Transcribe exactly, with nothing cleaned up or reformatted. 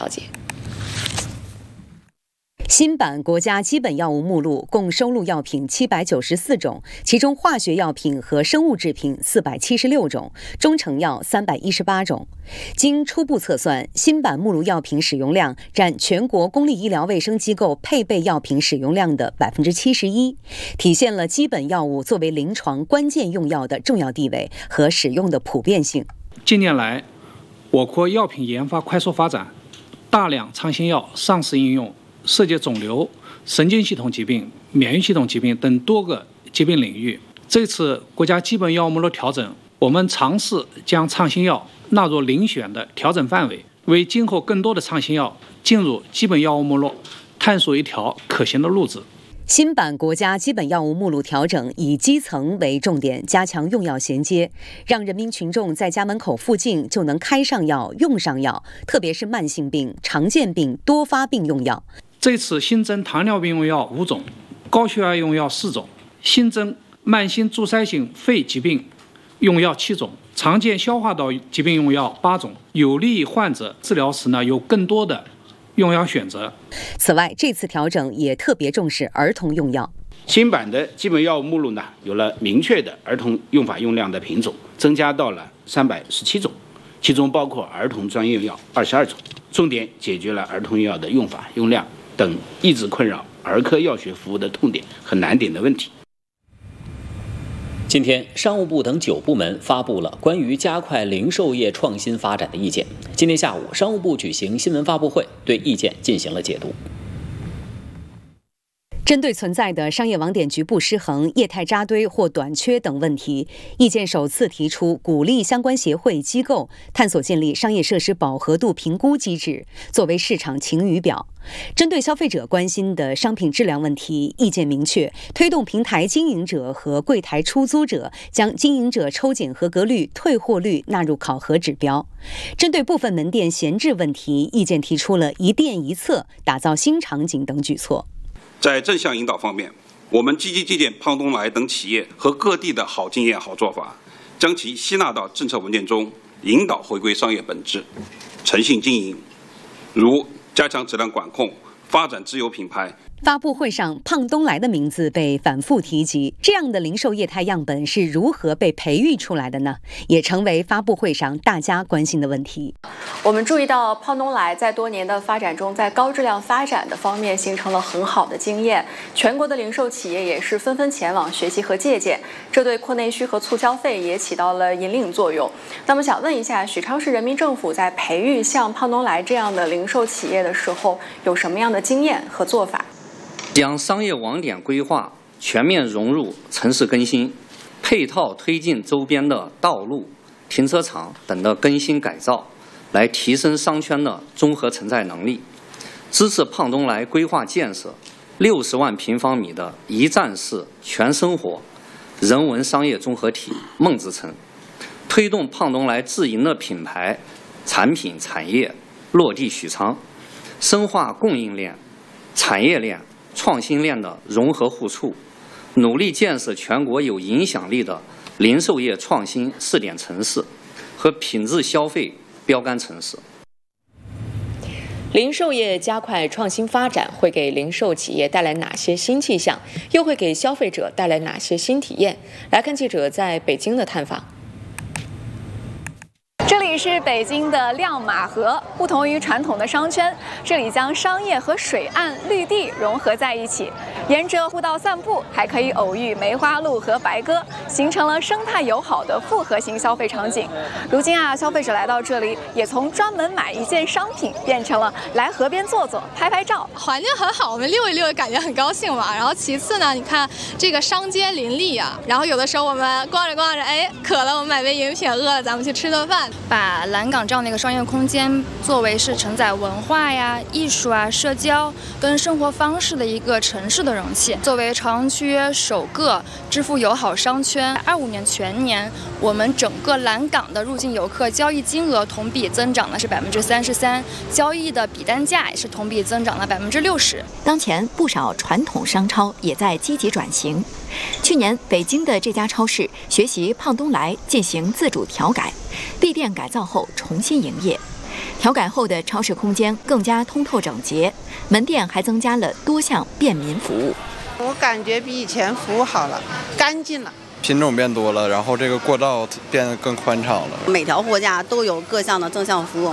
了解。 新版国家基本药物目录共收录药品七百九十四种，其中化学药品和生物制品四百七十六种，中成药三百一十八种。经初步测算，新版目录药品使用量占全国公立医疗卫生机构配备药品使用量的百分之七十一，体现了基本药物作为临床关键用药的重要地位和使用的普遍性。 近年来，我国药品研发快速发展，大量创新药上市应用，涉及肿瘤、神经系统疾病、免疫系统疾病等多个疾病领域。这次国家基本药物目录调整，我们尝试将创新药纳入遴选的调整范围，为今后更多的创新药进入基本药物目录探索一条可行的路子。 新版国家基本药物目录调整以基层为重点，加强用药衔接，让人民群众在家门口附近就能开上药、用上药，特别是慢性病、常见病、多发病用药。 这次新增糖尿病用药五种，高血压用药四种，新增慢性阻塞性肺疾病用药七种，常见消化道疾病用药八种，有利于患者治疗时呢有更多的用药选择。 此外，这次调整也特别重视儿童用药。 新版的基本药物目录呢，有了明确的儿童用法用量的品种，增加到了三百十七种，其中包括儿童专用药二十二种，重点解决了儿童药的用法用量等一直困扰儿科药学服务的痛点和难点的问题。 今天，商务部等九部门发布了关于加快零售业创新发展的意见。今天下午，商务部举行新闻发布会，对意见进行了解读。 针对存在的商业网点局部失衡、业态扎堆或短缺等问题，意见首次提出鼓励相关协会机构探索建立商业设施饱和度评估机制，作为市场晴雨表。针对消费者关心的商品质量问题，意见明确推动平台经营者和柜台出租者将经营者抽检合格率、退货率纳入考核指标。针对部分门店闲置问题，意见提出了一店一策、打造新场景等举措。 在正向引导方面，我们积极借鉴胖东来等企业和各地的好经验、好做法，将其吸纳到政策文件中，引导回归商业本质，诚信经营，如加强质量管控、发展自有品牌。 发布会上，胖东来的名字被反复提及。这样的零售业态样本是如何被培育出来的呢？也成为发布会上大家关心的问题。 我们注意到，胖东来在多年的发展中，在高质量发展的方面形成了很好的经验，全国的零售企业也是纷纷前往学习和借鉴，这对扩内需和促消费也起到了引领作用。那么想问一下，许昌市人民政府在培育像胖东来这样的零售企业的时候，有什么样的经验和做法？ 将商业网点规划全面融入城市更新，配套推进周边的道路、停车场等的更新改造，来提升商圈的综合承载能力，支持胖东来规划建设六十万平方米的一站式全生活人文商业综合体梦之城，推动胖东来自营的品牌、产品、产业落地许昌，深化供应链、产业链、创新链的融合互促，努力建设全国有影响力的零售业创新试点城市和品质消费标杆城市。 零售业加快创新发展会给零售企业带来哪些新气象，又会给消费者带来哪些新体验？来看记者在北京的探访。 这里是北京的亮马河，不同于传统的商圈，这里将商业和水岸绿地融合在一起，沿着互道散步，还可以偶遇梅花鹿和白鸽，形成了生态友好的复合型消费场景。如今啊，消费者来到这里，也从专门买一件商品，变成了来河边坐坐、拍拍照。 环境很好，我们溜一溜，感觉很高兴嘛。然后其次呢，你看这个商街林立啊，然后有的时候我们逛着逛着，哎，渴了，我们买杯饮品；饿了，咱们去吃顿饭。 把蓝港这样的一个商业空间作为是承载文化呀、艺术啊、社交跟生活方式的一个城市的容器，作为朝阳区首个支付友好商圈，二五年全年我们整个蓝港的入境游客交易金额同比增长的是百分之三十三，交易的笔单价也是同比增长了百分之六十。 当前不少传统商超也在积极转型。去年，北京的这家超市学习胖东来进行自主调改，闭店改造后重新营业。 调改后的超市空间更加通透整洁，门店还增加了多项便民服务。 我感觉比以前服务好了，干净了。 品种变多了，然后这个过道变得更宽敞了。 每条货架都有各项的正向服务，